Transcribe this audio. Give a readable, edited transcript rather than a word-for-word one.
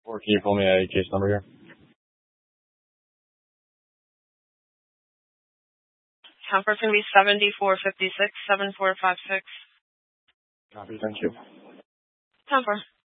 Or can you pull me a case number here? Temper's going to be 7456, 7456. Copy, thank you. Temper.